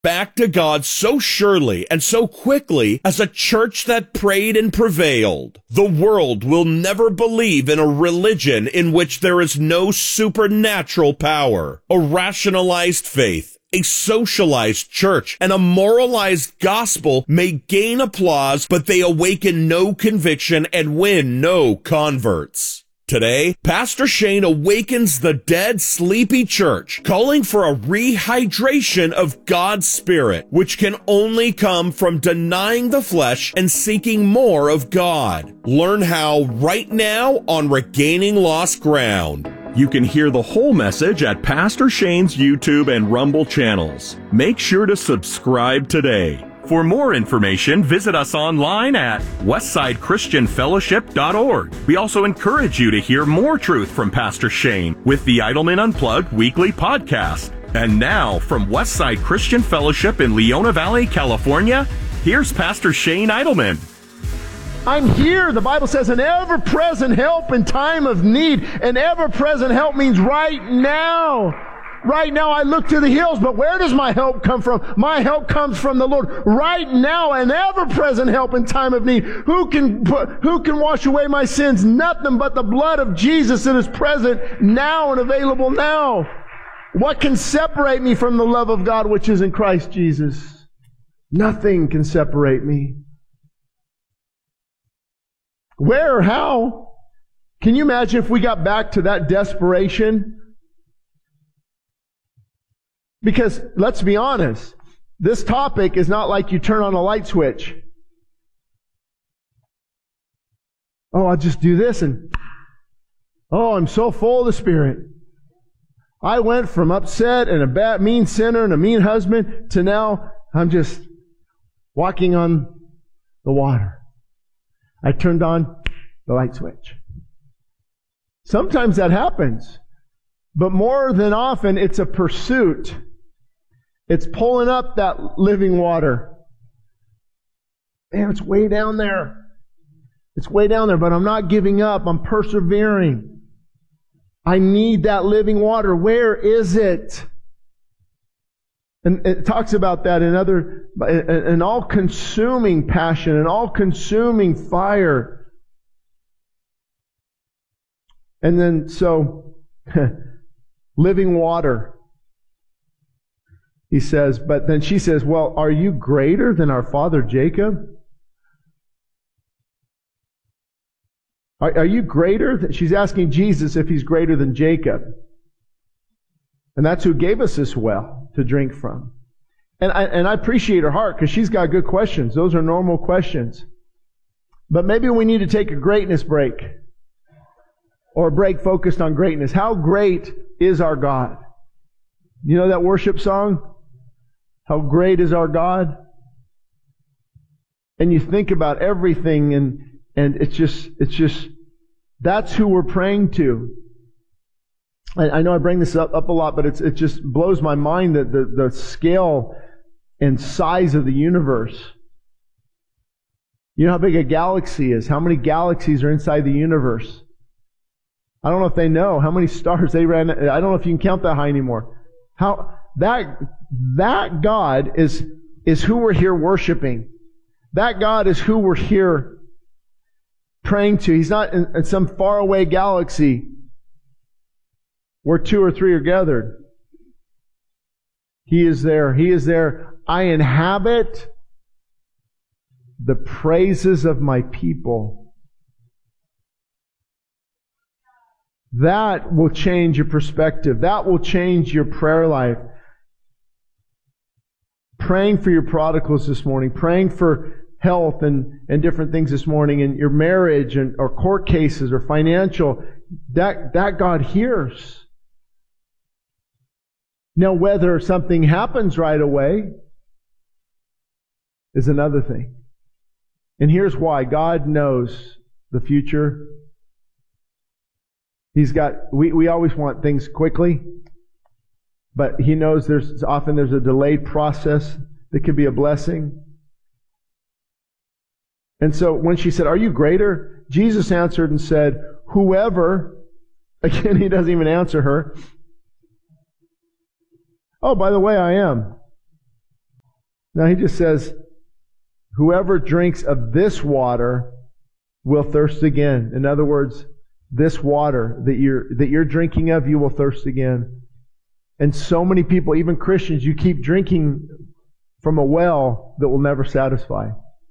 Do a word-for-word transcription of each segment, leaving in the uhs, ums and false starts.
back to God so surely and so quickly as a church that prayed and prevailed. The world will never believe in a religion in which there is no supernatural power, a rationalized faith, a socialized church, and a moralized gospel may gain applause, but they awaken no conviction and win no converts. Today, Pastor Shane awakens the dead, sleepy church, calling for a rehydration of God's Spirit, which can only come from denying the flesh and seeking more of God. Learn how right now on Regaining Lost Ground. You can hear the whole message at Pastor Shane's YouTube and Rumble channels. Make sure to subscribe today. For more information, visit us online at westside christian fellowship dot org. We also encourage you to hear more truth from Pastor Shane with the Idleman Unplugged weekly podcast. And now, from Westside Christian Fellowship in Leona Valley, California, here's Pastor Shane Idleman. I'm here. The Bible says an ever-present help in time of need. An ever-present help means right now. Right now I look to the hills, but where does my help come from? My help comes from the Lord. Right now, an ever-present help in time of need. Who can put, who can wash away my sins? Nothing but the blood of Jesus that is present now and available now. What can separate me from the love of God which is in Christ Jesus? Nothing can separate me. Where or how? Can you imagine if we got back to that desperation? Because, let's be honest, this topic is not like you turn on a light switch. Oh, I'll just do this and, oh, I'm so full of the Spirit. I went from upset and a bad, mean sinner and a mean husband to now I'm just walking on the water. I turned on the light switch. Sometimes that happens, but more than often it's a pursuit. It's pulling up that living water. Man, it's way down there. It's way down there, but I'm not giving up. I'm persevering. I need that living water. Where is it? And it talks about that in other, an all-consuming passion, an all-consuming fire. And then, so, living water. He says, but then she says, well, are you greater than our father Jacob? Are, are you greater? She's asking Jesus if he's greater than Jacob. And that's who gave us this well to drink from. And I, and I appreciate her heart because she's got good questions. Those are normal questions. But maybe we need to take a greatness break. Or a break focused on greatness. How great is our God? You know that worship song? How great is our God? And you think about everything and, and it's just, it's just, that's who we're praying to. I, I know I bring this up, up a lot, but it's, it just blows my mind that the, the scale and size of the universe. You know how big a galaxy is? How many galaxies are inside the universe? I don't know if they know how many stars they ran. I don't know if you can count that high anymore. How that that God is is who we're here worshiping. That God is who we're here praying to. He's not in, in some faraway galaxy where two or three are gathered. He is there. He is there. I inhabit the praises of my people. That will change your perspective. That will change your prayer life. Praying for your prodigals this morning, praying for health and, and different things this morning, and your marriage and or court cases or financial, that, that God hears. Now, whether something happens right away is another thing. And here's why. God knows the future. He's got, we, we always want things quickly, but He knows there's often there's a delayed process that could be a blessing. And so when she said, "Are you greater?" Jesus answered and said, "Whoever," again, He doesn't even answer her. "Oh, by the way, I am." No, he just says, whoever drinks of this water will thirst again. In other words, this water that you're, that you're drinking of, you will thirst again. And so many people, even Christians, you keep drinking from a well that will never satisfy.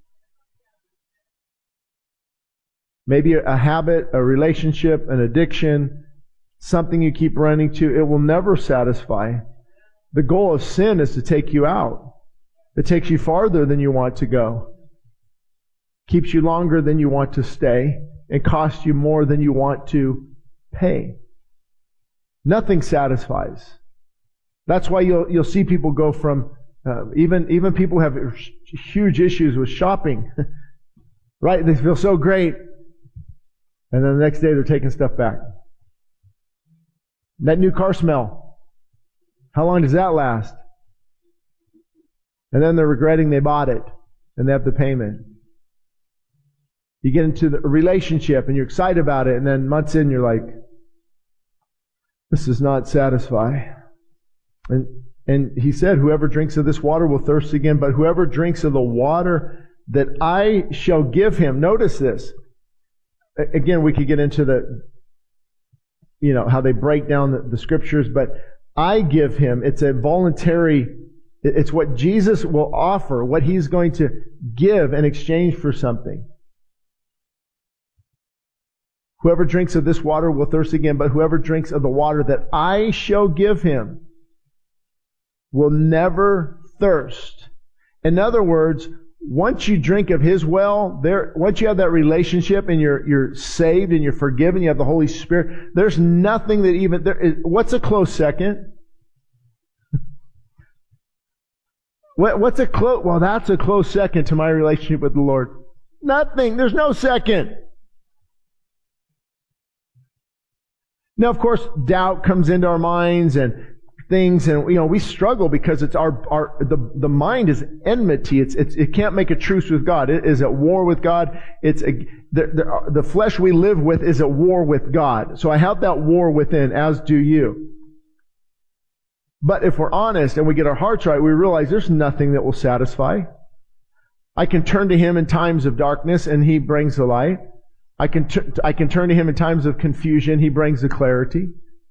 Maybe a habit, a relationship, an addiction, something you keep running to, it will never satisfy. The goal of sin is to take you out. It takes you farther than you want to go. Keeps you longer than you want to stay. And costs you more than you want to pay. Nothing satisfies. That's why you'll you'll see people go from uh, even even people who have huge issues with shopping, right? They feel so great, and then the next day they're taking stuff back. That new car smell, how long does that last? And then they're regretting they bought it, and they have the payment. You get into the relationship and you're excited about it, and then months in you're like, this does not satisfy. And and he said, whoever drinks of this water will thirst again, but whoever drinks of the water that I shall give him. Notice this. Again, we could get into the, you know, how they break down the, the scriptures, but I give him, it's a voluntary, it's what Jesus will offer, what he's going to give in exchange for something. Whoever drinks of this water will thirst again, but whoever drinks of the water that I shall give him will never thirst. In other words, once you drink of his well, there, once you have that relationship and you're, you're saved and you're forgiven, you have the Holy Spirit, there's nothing that even, there is, what's a close second? what, what's a close, well, that's a close second to my relationship with the Lord. Nothing. There's no second. Now, of course, doubt comes into our minds and things, and you know we struggle because it's our our the the mind is enmity. It's it's it can't make a truce with God. It is at war with God. It's a, the, the the flesh we live with is at war with God. So I have that war within, as do you. But if we're honest and we get our hearts right, we realize there's nothing that will satisfy. I can turn to Him in times of darkness, and He brings the light. I can t- I can turn to Him in times of confusion. He brings the clarity.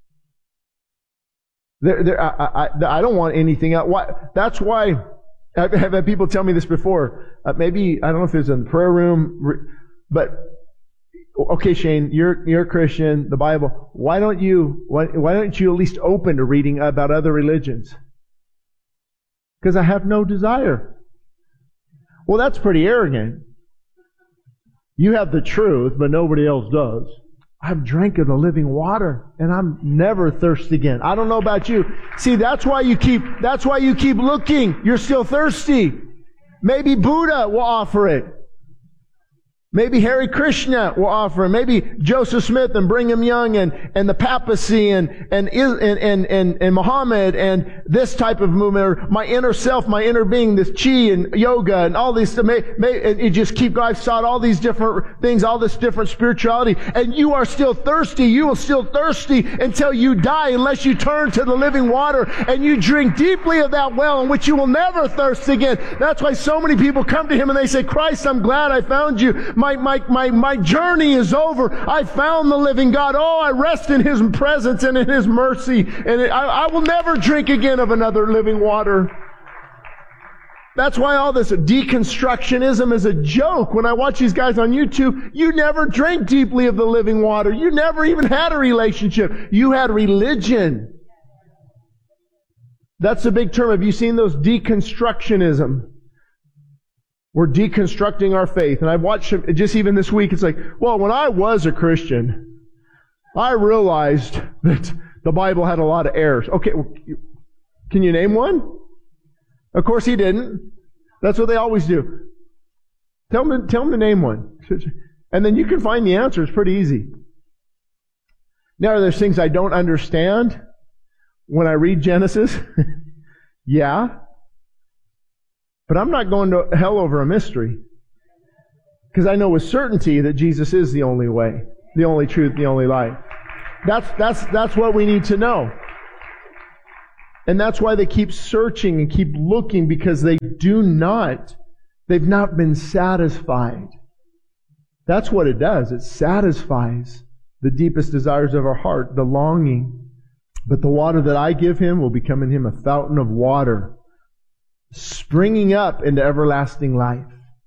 There, there, I, I, I don't want anything else. Why, that's why I've had people tell me this before. Uh, maybe I don't know if it was in the prayer room, but okay, Shane, you're you're a Christian. The Bible. Why don't you why, why don't you at least open to reading about other religions? Because I have no desire. Well, that's pretty arrogant. You have the truth, but nobody else does. I've drank of the living water, and I'm never thirsty again. I don't know about you. See, that's why you keep, that's why you keep looking. You're still thirsty. Maybe Buddha will offer it. Maybe Hare Krishna will offer it. Maybe Joseph Smith and Brigham Young and, and the papacy and, and, and, and, and, and Muhammad and this type of movement, or my inner self, my inner being, this chi and yoga and all these, may, may, and you just keep, I've sought all these different things, all this different spirituality, and you are still thirsty. You will still thirsty until you die unless you turn to the living water and you drink deeply of that well in which you will never thirst again. That's why so many people come to Him and they say, Christ, I'm glad I found you. My, my, my, my journey is over. I found the living God. Oh, I rest in His presence and in His mercy. And it, I, I will never drink again of another living water. That's why all this deconstructionism is a joke. When I watch these guys on YouTube, you never drank deeply of the living water. You never even had a relationship. You had religion. That's a big term. Have you seen those? Deconstructionism. We're deconstructing our faith. And I've watched it just even this week. It's like, well, when I was a Christian, I realized that the Bible had a lot of errors. Okay, can you name one? Of course he didn't. That's what they always do. Tell them, tell them to name one. And then you can find the answer. It's pretty easy. Now, there's things I don't understand when I read Genesis. Yeah. But I'm not going to hell over a mystery. Because I know with certainty that Jesus is the only way, the only truth, the only life. That's, that's, that's what we need to know. And that's why they keep searching and keep looking, because they do not, they've not been satisfied. That's what it does. It satisfies the deepest desires of our heart, the longing. But the water that I give him will become in him a fountain of water, springing up into everlasting life.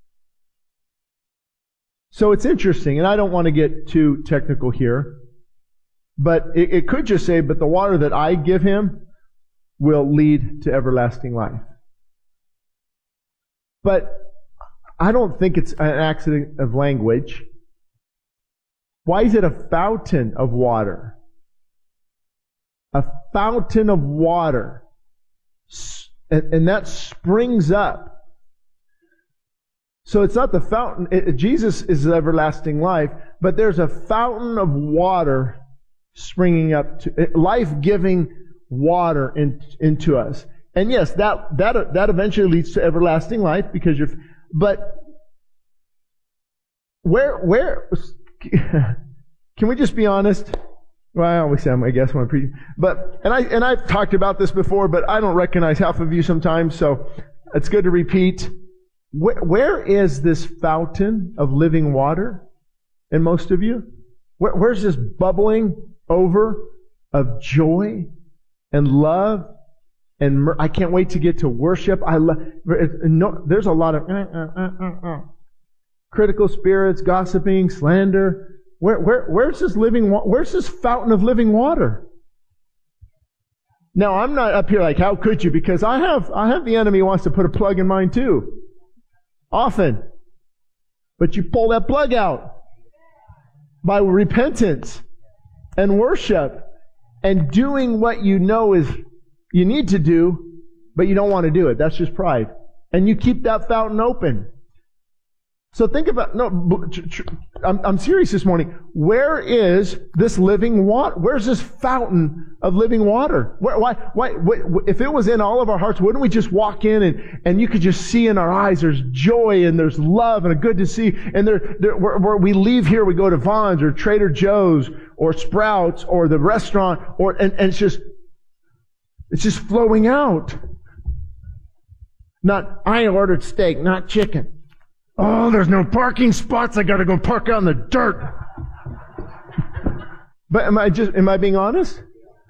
So it's interesting, and I don't want to get too technical here, but it, it could just say, but the water that I give him will lead to everlasting life. But I don't think it's an accident of language. Why is it a fountain of water? A fountain of water. And, and that springs up. So it's not the fountain. It, Jesus is everlasting life, but there's a fountain of water springing up, to life-giving water in, into us. And yes, that, that, that eventually leads to everlasting life, because you're, but where, where, can we just be honest? Well, I always am, I guess, when I preach. But, and I, and I've talked about this before, but I don't recognize half of you sometimes, so it's good to repeat. Where, where is this fountain of living water in most of you? Where, where's this bubbling over of joy and love, and mer- I can't wait to get to worship. I love. No, there's a lot of uh, uh, uh, uh, uh. critical spirits, gossiping, slander. Where, where, where's this living? Wa- where's this fountain of living water? Now, I'm not up here like, how could you? Because I have, I have the enemy who wants to put a plug in mine too, often. But you pull that plug out by repentance and worship, and doing what you know is you need to do, but you don't want to do it. That's just pride. And you keep that fountain open. So think about, no, I'm, I'm serious this morning. Where is this living water? Where's this fountain of living water? Where, why, why, if it was in all of our hearts, wouldn't we just walk in and, and you could just see in our eyes there's joy and there's love and a good to see. And there, there where, where we leave here, we go to Vons or Trader Joe's or Sprouts or the restaurant, or, and, and it's just, it's just flowing out. Not, I ordered steak, not chicken. Oh, there's no parking spots. I got to go park out in the dirt. But am I just, am I being honest?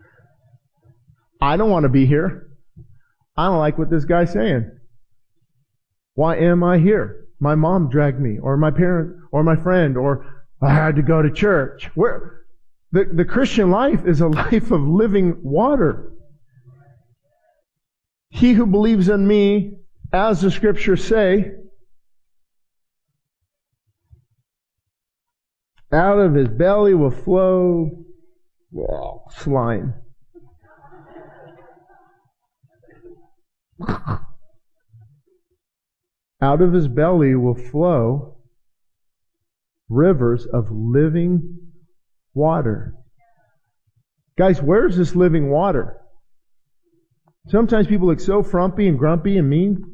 I don't want to be here. I don't like what this guy's saying. Why am I here? My mom dragged me, or my parent, or my friend, or I had to go to church. Where the, the Christian life is a life of living water. He who believes in me, as the scriptures say, out of his belly will flow well, slime. Out of his belly will flow rivers of living water. Guys, where's this living water? Sometimes people look so frumpy and grumpy and mean.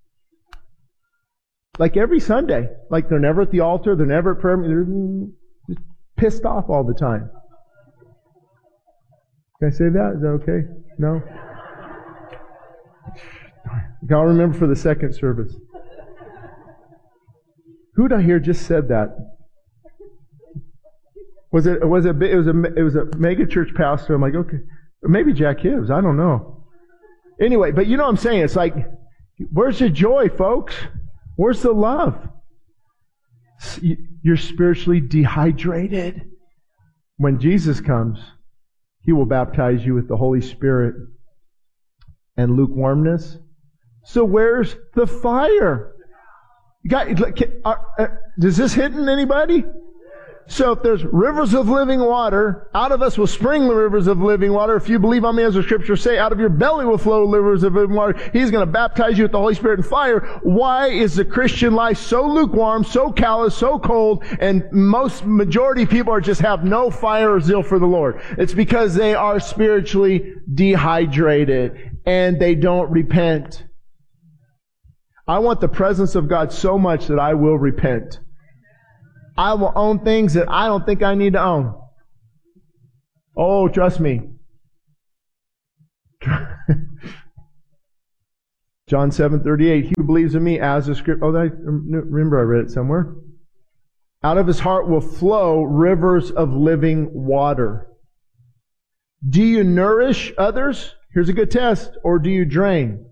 Like every Sunday. Like they're never at the altar, they're never at prayer. They're just pissed off all the time. Can I say that? Is that okay? No? I'll remember for the second service. Who'd I hear just said that? Was it was it it was a it was a mega church pastor? I'm like, okay, maybe Jack Hibbs. I don't know. Anyway, but you know what I'm saying? It's like, where's the joy, folks? Where's the love? You're spiritually dehydrated. When Jesus comes, He will baptize you with the Holy Spirit and lukewarmness. So where's the fire? You got, does this hit anybody? So if there's rivers of living water, out of us will spring the rivers of living water. If you believe on me, as the scriptures say, out of your belly will flow rivers of living water. He's going to baptize you with the Holy Spirit and fire. Why is the Christian life so lukewarm, so callous, so cold, and most majority of people are just have no fire or zeal for the Lord? It's because they are spiritually dehydrated and they don't repent. I want the presence of God so much that I will repent. I will own things that I don't think I need to own. Oh, trust me. John seven thirty-eight, he who believes in me, as the script, oh, I remember I read it somewhere. Out of his heart will flow rivers of living water. Do you nourish others? Here's a good test. Or do you drain?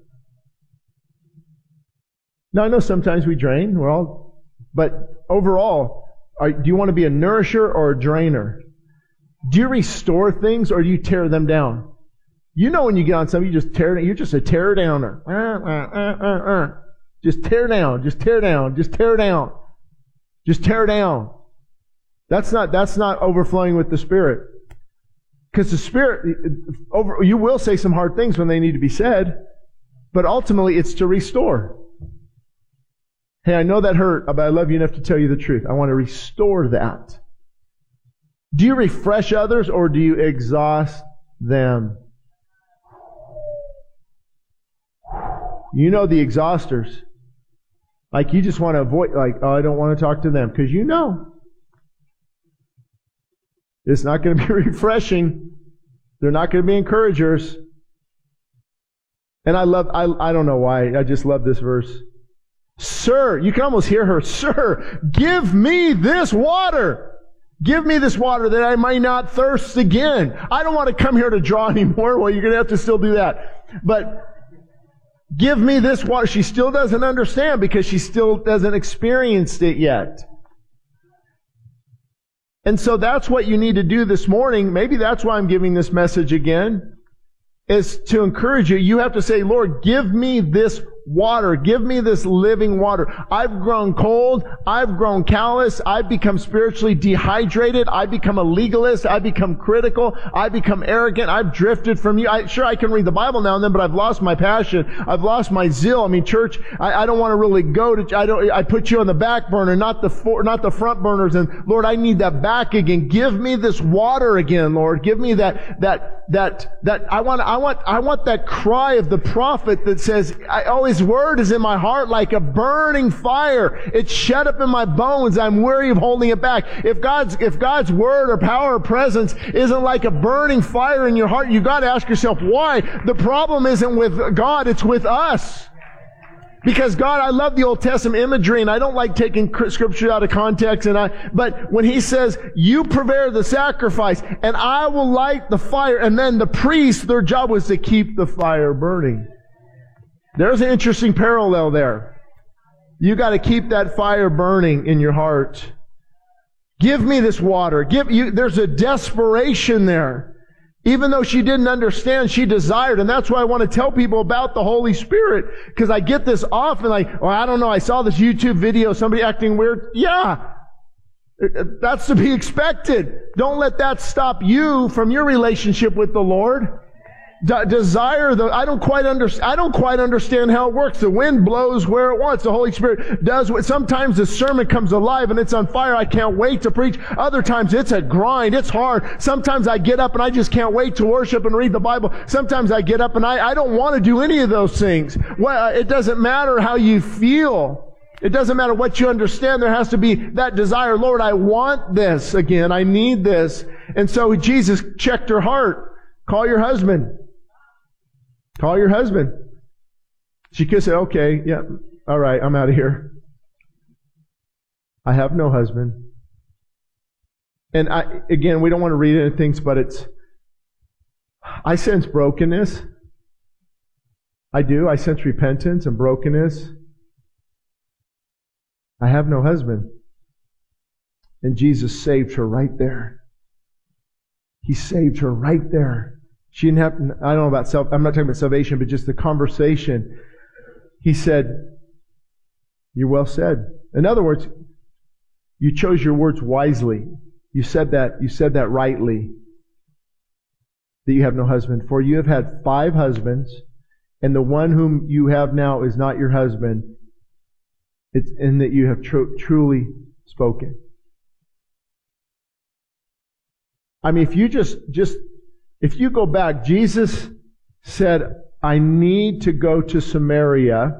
Now, I know sometimes we drain. We're all, but overall, are, do you want to be a nourisher or a drainer? Do you restore things or do you tear them down? You know when you get on something, you just tear it. You're just a tear downer. Uh, uh, uh, uh, uh. Just tear down. Just tear down. Just tear down. Just tear down. That's not. That's not overflowing with the Spirit. Because the Spirit, over, you will say some hard things when they need to be said, but ultimately it's to restore. Hey, I know that hurt, but I love you enough to tell you the truth. I want to restore that. Do you refresh others or do you exhaust them? You know the exhausters. Like you just want to avoid, like, oh, I don't want to talk to them. Because you know it's not going to be refreshing. They're not going to be encouragers. And I love, I, I don't know why, I just love this verse. Sir, you can almost hear her, Sir, give me this water. Give me this water that I might not thirst again. I don't want to come here to draw anymore. Well, you're going to have to still do that. But give me this water. She still doesn't understand because she still doesn't experience it yet. And so that's what you need to do this morning. Maybe that's why I'm giving this message again, is to encourage you. You have to say, Lord, give me this water. Give me this living water. I've grown cold. I've grown callous. I've become spiritually dehydrated. I've become a legalist. I've become critical. I've become arrogant. I've drifted from you. I, sure, I can read the Bible now and then, but I've lost my passion. I've lost my zeal. I mean, church, I, I don't want to really go to, I don't, I put you on the back burner, not the for, not the front burners. And Lord, I need that back again. Give me this water again, Lord. Give me that, that, that, that, I want, I want, I want that cry of the prophet that says, I always His word is in my heart like a burning fire. It's shut up in my bones. I'm weary of holding it back. If God's, if God's word or power or presence isn't like a burning fire in your heart, you got to ask yourself why. The problem isn't with God, it's with us. Because God, I love the Old Testament imagery, and I don't like taking scripture out of context. And I, but when He says, "You prepare the sacrifice, and I will light the fire," and then the priests, their job was to keep the fire burning. There's an interesting parallel there. You got to keep that fire burning in your heart. Give me this water. Give you. There's a desperation there. Even though she didn't understand, she desired. And that's why I want to tell people about the Holy Spirit. Because I get this often, like, well, I don't know, I saw this YouTube video, somebody acting weird. Yeah. That's to be expected. Don't let that stop you from your relationship with the Lord. De- desire the, I don't quite understand, I don't quite understand how it works. The wind blows where it wants. The Holy Spirit does what, sometimes the sermon comes alive and it's on fire. I can't wait to preach. Other times it's a grind. It's hard. Sometimes I get up and I just can't wait to worship and read the Bible. Sometimes I get up and I, I don't want to do any of those things. Well, it doesn't matter how you feel. It doesn't matter what you understand. There has to be that desire. Lord, I want this again. I need this. And so Jesus checked her heart. Call your husband. Call your husband. She could say, okay, yeah, all right, I'm out of here. I have no husband. And I, again, we don't want to read into things, but it's, I sense brokenness. I do. I sense repentance and brokenness. I have no husband. And Jesus saved her right there. He saved her right there. She didn't have, I don't know about self, I'm not talking about salvation, but just the conversation. He said, you're well said. In other words, you chose your words wisely. You said that, you said that rightly. That you have no husband. For you have had five husbands, and the one whom you have now is not your husband. It's in that you have tr- truly spoken. I mean, if you just, just, If you go back, Jesus said, I need to go to Samaria.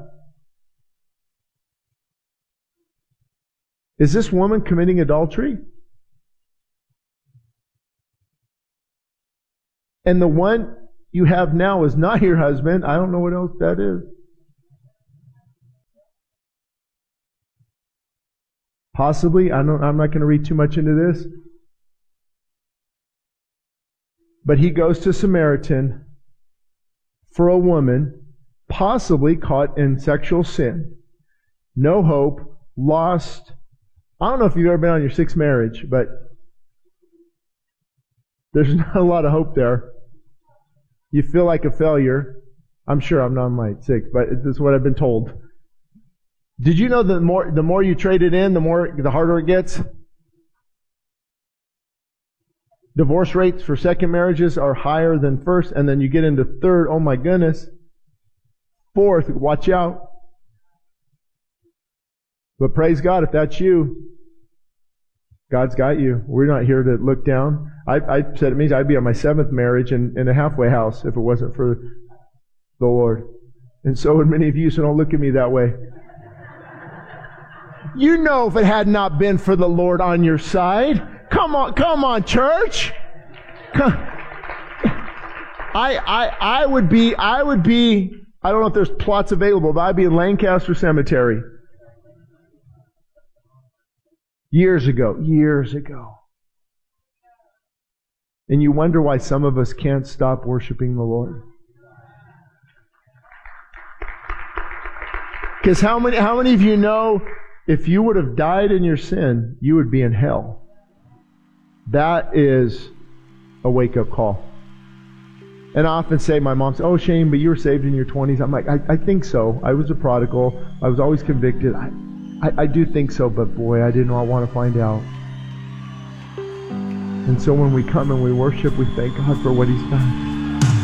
Is this woman committing adultery? And the one you have now is not your husband. I don't know what else that is. Possibly. I don't, I'm not going to read too much into this. But he goes to Samaritan for a woman, possibly caught in sexual sin. No hope, lost. I don't know if you've ever been on your sixth marriage, but there's not a lot of hope there. You feel like a failure. I'm sure I'm not on my sixth, but this is what I've been told. Did you know that the more the more you trade it in, the more the harder it gets? Divorce rates for second marriages are higher than first, and then you get into third, oh my goodness. Fourth, watch out. But praise God, if that's you, God's got you. We're not here to look down. I, I said it means I'd be on my seventh marriage in, in a halfway house if it wasn't for the Lord. And so would many of you, so don't look at me that way. You know if it had not been for the Lord on your side. Come on, come on, church. Come. I, I, I would be, I would be, I don't know if there's plots available, but I'd be in Lancaster Cemetery. Years ago, years ago. And you wonder why some of us can't stop worshiping the Lord. Because how many, how many of you know if you would have died in your sin, you would be in hell? That is a wake-up call. And I often say, my mom says, oh, Shane, but you were saved in your twenties. I'm like, I, I think so. I was a prodigal. I was always convicted. I, I, I do think so, but boy, I did not want to find out. And so when we come and we worship, we thank God for what He's done.